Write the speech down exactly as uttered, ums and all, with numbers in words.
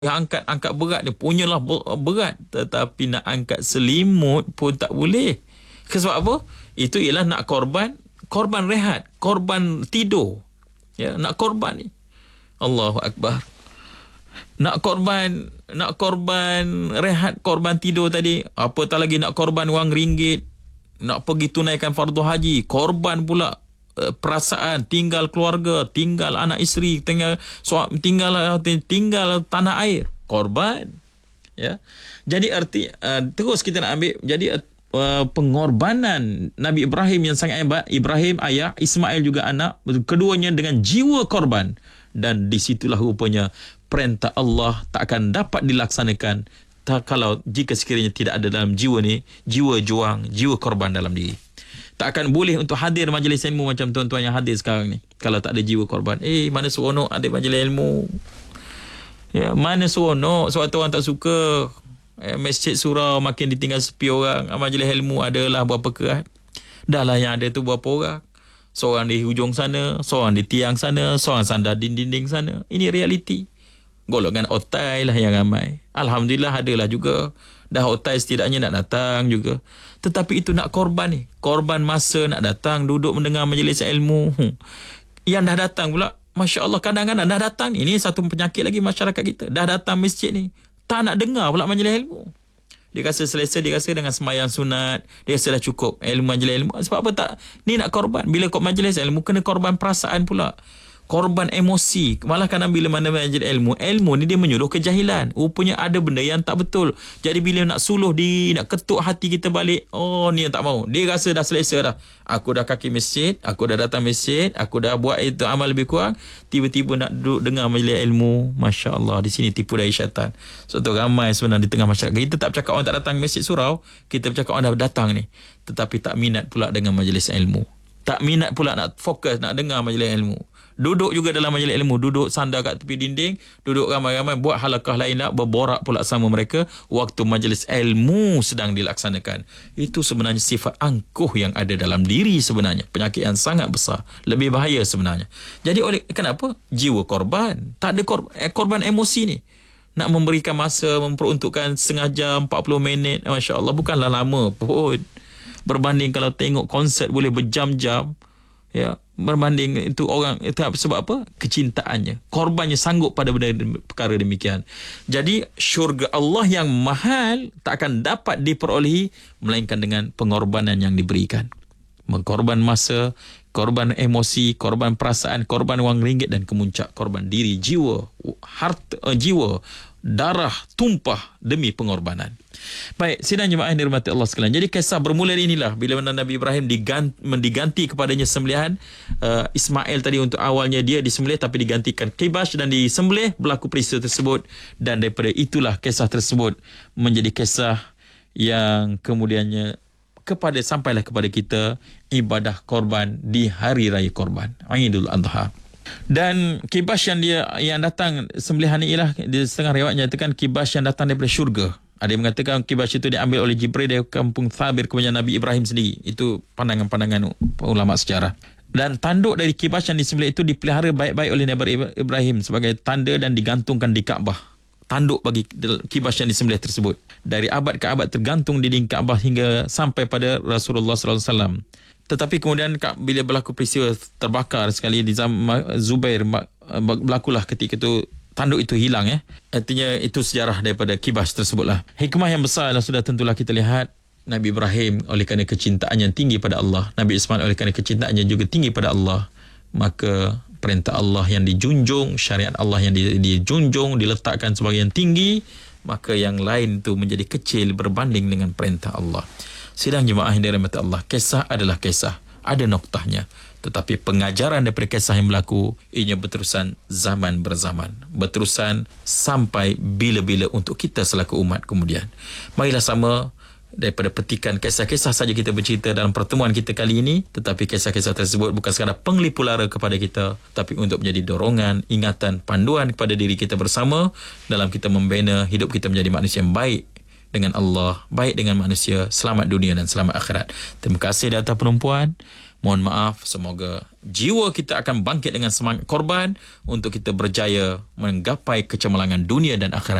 Yang angkat angkat berat dia punyalah berat, tetapi nak angkat selimut pun tak boleh. Sebab apa? Itu ialah nak korban, korban rehat, korban tidur. Ya, nak korban ni. Allahu akbar. Nak korban, nak korban rehat, korban tidur tadi, apatah lagi nak korban wang ringgit, nak pergi tunaikan fardu haji, korban pula perasaan, tinggal keluarga, tinggal anak isteri, tinggal tinggal tinggal tanah air, korban. Ya. Jadi arti uh, terus kita nak ambil, jadi uh, pengorbanan Nabi Ibrahim yang sangat hebat. Ibrahim ayah, Ismail juga anak, keduanya dengan jiwa korban, dan di situlah rupanya perintah Allah tak akan dapat dilaksanakan tak, kalau jika sekiranya tidak ada dalam jiwa ni jiwa juang, jiwa korban dalam diri. Tak akan boleh untuk hadir majlis ilmu macam tuan-tuan yang hadir sekarang ni kalau tak ada jiwa korban. Eh, mana seronok ada majlis ilmu. Ya, mana seronok. Suatu orang tak suka eh, masjid surau makin ditinggal sepi orang. Majlis ilmu adalah berapa kerat. Dah lah yang ada tu berapa orang. Seorang di hujung sana, seorang di tiang sana, seorang sandar di dinding sana. Ini realiti. Golongan otai lah yang ramai. Alhamdulillah adalah juga. Dah otai setidaknya nak datang juga. Tetapi itu nak korban ni. Korban masa nak datang, duduk mendengar majlis ilmu. Hmm. Yang dah datang pula, Masya Allah, kadang-kadang dah datang. Ini satu penyakit lagi masyarakat kita. Dah datang masjid ni, tak nak dengar pula majlis ilmu. Dia rasa selesa, dia rasa dengan semayang sunat, dia rasa dah cukup ilmu majlis ilmu. Sebab apa tak? Ni nak korban. Bila kau majlis ilmu, kena korban perasaan pula. Korban emosi. Malah kadang bila mana majlis ilmu, ilmu ni dia menyuruh kejahilan. Rupanya ada benda yang tak betul. Jadi bila nak suluh diri, nak ketuk hati kita balik, oh ni yang tak mau. Dia rasa dah selesa dah. Aku dah kaki masjid, aku dah datang masjid, aku dah buat itu amal lebih kurang. Tiba-tiba nak duduk dengar majlis ilmu. Masya Allah, di sini tipu daya syaitan. Sebab ramai sebenarnya di tengah masyarakat. Kita tak bercakap orang tak datang masjid surau. Kita bercakap orang dah datang ni. Tetapi tak minat pula dengan majlis ilmu. Tak minat pula nak fokus, nak dengar majlis ilmu. Duduk juga dalam majlis ilmu, duduk sandar kat tepi dinding, duduk ramai-ramai, buat halakah lain lah, berborak pula sama mereka waktu majlis ilmu sedang dilaksanakan. Itu sebenarnya sifat angkuh yang ada dalam diri sebenarnya. Penyakit yang sangat besar. Lebih bahaya sebenarnya. Jadi oleh kenapa? Jiwa korban. Tak ada korban, eh, korban emosi ni. Nak memberikan masa, memperuntukkan setengah jam, empat puluh minit. Masya Allah, bukanlah lama pun. Berbanding kalau tengok konsert boleh berjam-jam. Ya, berbanding itu orang itu sebab apa? Kecintaannya, korbannya sanggup pada benda perkara demikian. Jadi syurga Allah yang mahal tak akan dapat diperolehi melainkan dengan pengorbanan yang diberikan. Mengkorban masa, korban emosi, korban perasaan, korban wang ringgit, dan kemuncak korban diri, jiwa, harta, jiwa, darah tumpah demi pengorbanan. Baik, sidang jemaah yang dirahmati Allah sekalian. Jadi kisah bermula inilah bila mana Nabi Ibrahim diganti, diganti kepadanya sembelihan uh, Ismail tadi. Untuk awalnya dia disembelih tapi digantikan Kibash dan disembelih, berlaku peristiwa tersebut, dan daripada itulah kisah tersebut menjadi kisah yang kemudiannya kepada sampailah kepada kita ibadah korban di hari raya korban Aidul Adha. Dan Kibash yang dia yang datang sembelihan ini ialah di setengah riwayat nyatakan Kibash yang datang daripada syurga. Ada yang mengatakan Kibash itu diambil oleh Jibril dari kampung Thabir kepada Nabi Ibrahim sendiri. Itu pandangan-pandangan ulama sejarah. Dan tanduk dari Kibash yang disembelih itu dipelihara baik-baik oleh Nabi Ibrahim sebagai tanda dan digantungkan di Kaabah. Tanduk bagi Kibash yang disembelih tersebut. Dari abad ke abad tergantung di dinding Kaabah hingga sampai pada Rasulullah sallallahu alaihi wasallam. Tetapi kemudian bila berlaku peristiwa terbakar sekali di zaman Zubair, berlakulah ketika itu tanduk itu hilang, ya. Artinya itu sejarah daripada Kibash tersebutlah. Hikmah yang besar adalah sudah tentulah kita lihat Nabi Ibrahim oleh kerana kecintaan yang tinggi pada Allah, Nabi Ismail oleh kerana kecintaan yang juga tinggi pada Allah, maka perintah Allah yang dijunjung, syariat Allah yang dijunjung, diletakkan sebagai yang tinggi, maka yang lain itu menjadi kecil berbanding dengan perintah Allah. Sidang jemaah yang dirahmati Allah, kisah adalah kisah, ada noktahnya. Tetapi pengajaran daripada kisah yang berlaku, ianya berterusan zaman berzaman, berterusan sampai bila-bila untuk kita selaku umat kemudian. Marilah sama daripada petikan kisah-kisah saja kita bercerita dalam pertemuan kita kali ini, tetapi kisah-kisah tersebut bukan sekadar penglipu lara kepada kita, tapi untuk menjadi dorongan, ingatan, panduan kepada diri kita bersama dalam kita membina hidup kita menjadi manusia yang baik dengan Allah, baik dengan manusia, selamat dunia dan selamat akhirat. Terima kasih di atas perempuan. Mohon maaf, semoga jiwa kita akan bangkit dengan semangat korban untuk kita berjaya menggapai kecemerlangan dunia dan akhirat.